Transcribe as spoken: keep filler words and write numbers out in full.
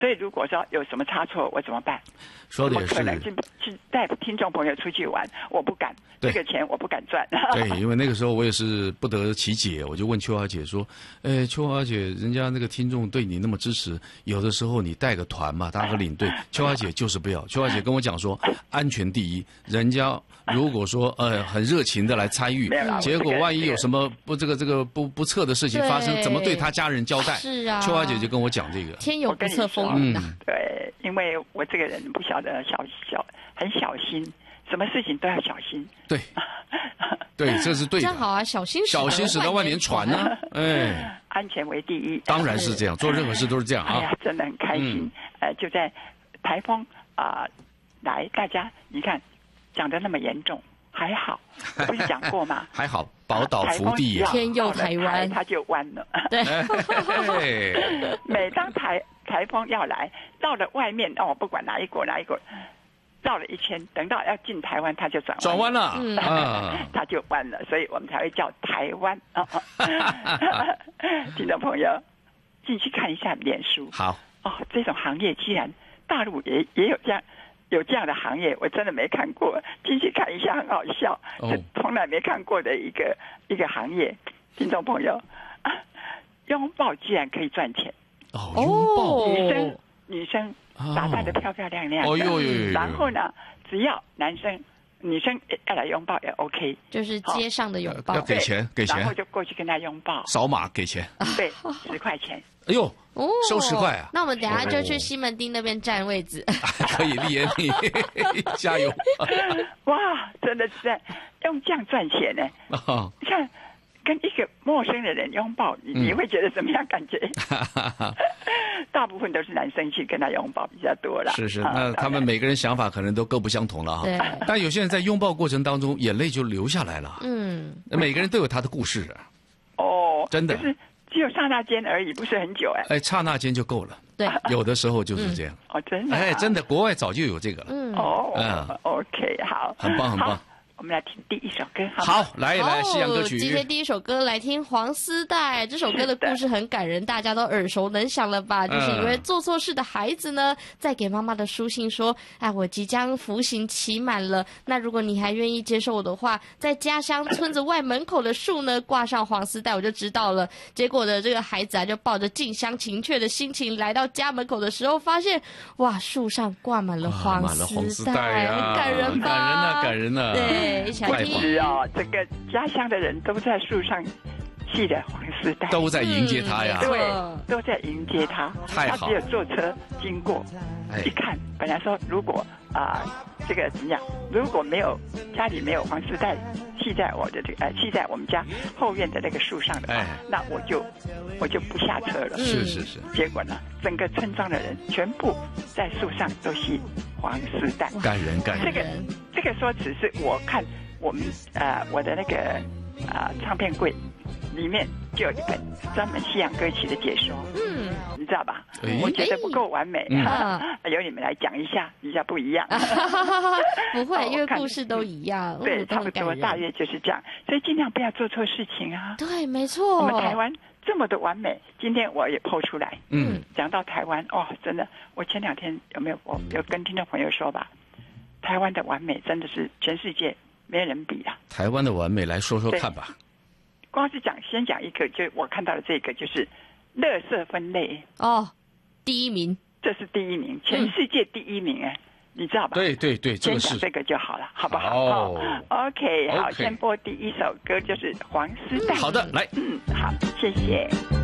所以如果说有什么差错，我怎么办？ 说的也是。 可能去去带听众朋友出去玩，我不敢，这个钱我不敢赚。 对，因为那个时候我也是不得其解，我就问秋华姐说：“哎，秋华姐，人家那个听众对你那么支持，有的时候你带个团嘛，当个领队。”秋华姐就是不要。秋华姐跟我讲说，安全第一。人家如果说呃很热情的来参与，结果万一有什么不这个这个不不测的事情发生，怎么对他家人交代？ 是啊， 秋华姐就跟我讲这个。 天有不测风云啊。 对，因为我这个人不晓得小小很小心，什么事情都要小心。 对，对，这是对的。 真好啊，小心小心驶得万年船呢、啊。哎， 安全为第一。 当然是这样，做任何事都是这样啊。 哎呀，真的很开心。嗯、呃，就在台风啊、呃、来，大家你看讲的那么严重，还好，不是讲过吗？ 还好，宝岛福地呀、啊， 天佑台湾， 它就弯了。 对， 每当台台风要来，到了外面哦，不管哪一国哪一国，绕了一圈，等到要进台湾，它就转弯转弯了， 嗯啊， 它就弯了，所以我们才会叫台湾啊。听众朋友，进去看一下脸书。 好哦，这种行业既然大陆也也有这样有这样的行业，我真的没看过，进去看一下很好笑， 哦、 从来没看过的一个一个行业。听众朋友，啊、拥抱既然可以赚钱。 哦，拥抱女生女生打扮得漂漂亮亮的， 哦呦呦呦， 然后呢，只要男生女生要来拥抱也 OK， 就是街上的拥抱， 要给钱给钱， 然后就过去跟他拥抱， 扫码给钱， 对，十块钱。 哎呦， 哦， 收十块啊！ 那我们等一下就去西门町那边占位置， 可以，丽妍你加油！ 哇，真的是在用这样赚钱呢！ 哦， 你看。跟一个陌生的人拥抱，你你会觉得怎么样感觉？嗯、大部分都是男生去跟他拥抱比较多啦。 是是，那他们每个人想法可能都各不相同了哈。 对。 但有些人在拥抱过程当中，眼泪就流下来了。 嗯。 每个人都有他的故事啊。 哦。 真的。 可是只有刹那间而已，不是很久哎。 哎，刹那间就够了。 对。 有的时候就是这样。 嗯、哦，真的、啊。 哎，真的，国外早就有这个了。 嗯。 哦。嗯。OK， 好。 很棒，很棒。 我们来听第一首歌，好。 好，来来，西洋歌曲。 今天第一首歌来听黄丝带。这首歌的故事很感人，大家都耳熟能详了吧？就是一位做错事的孩子呢，在给妈妈的书信说：“哎，我即将服刑期满了，那如果你还愿意接受我的话，在家乡村子外门口的树呢挂上黄丝带，我就知道了。”结果的这个孩子啊，就抱着近乡情怯的心情来到家门口的时候，发现哇，树上挂满了黄丝带，很感人吧？ 感人啊，感人啊！ 对。 不止哦，这个家乡的人都在树上系了黄丝带， 都在迎接他呀。 对，都在迎接他。 太好。 他只有坐车经过，一看，本来说如果啊、呃，这个怎么样？如果没有家里没有黄丝带系在我的这个呃系在我们家后院的那个树上的话，哎、那我就我就不下车了。 是是是。 结果呢，整个村庄的人全部在树上都系黄丝带， 感人感人。 这个这个说只是我看我们呃我的那个啊、呃、唱片柜里面就有一本专门西洋歌曲的解说， 嗯， 你知道吧？我觉得不够完美， 嗯、 由你们来讲一下，比较不一样。 不会，因为故事都一样， 对，差不多，大约就是这样。所以尽量不要做错事情啊。 对，没错。 我们台湾这么的完美，今天我也抛出来。嗯，讲到台湾，哦，真的，我前两天有没有我有跟听众朋友说吧？台湾的完美真的是全世界没人比啊。 台湾的完美，来说说看吧。 光是讲，先讲一个，就我看到的这个，就是垃圾分类哦，第一名， 这是第一名，全世界第一名哎、嗯，你知道吧？ 对对对，这个是。 先讲这个就好了，好不好？ 哦、 oh, ，OK， 好， okay. 先播第一首歌，就是黄丝带。 好的，来， 嗯，好，谢谢。